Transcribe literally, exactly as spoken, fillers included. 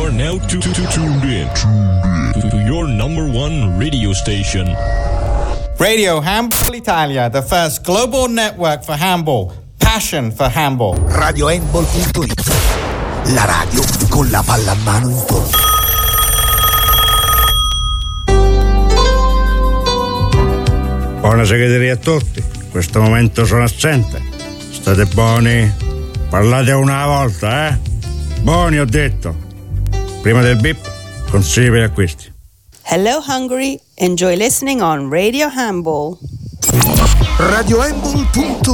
You are now tu- tu- tu- tuned in to, to your number one radio station. Radio Handball Italia, the first global network for handball. Passion for handball. radio handball punto it, la radio con la palla a mano in tondo. Buona segreteria a tutti. In questo momento sono assente. State buoni. Parlate una volta, eh? Buoni, ho detto. Prima del bip, consigli per gli acquisti. Hello Hungary. Enjoy listening on Radio Handball. radio handball punto it